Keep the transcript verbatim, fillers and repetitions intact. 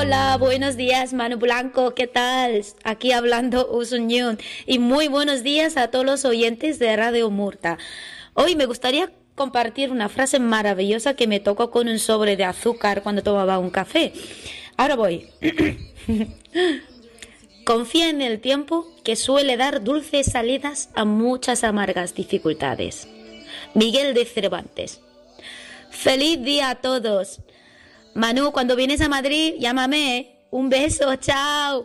Hola, buenos días, Manu Blanco, ¿qué tal? Aquí hablando Usuñón. Y muy buenos días a todos los oyentes de Radio Murta. Hoy me gustaría compartir una frase maravillosa que me tocó con un sobre de azúcar cuando tomaba un café. Ahora voy. Confía en el tiempo, que suele dar dulces salidas a muchas amargas dificultades. Miguel de Cervantes. ¡Feliz día a todos! Manu, cuando vienes a Madrid, llámame. Un beso, chao.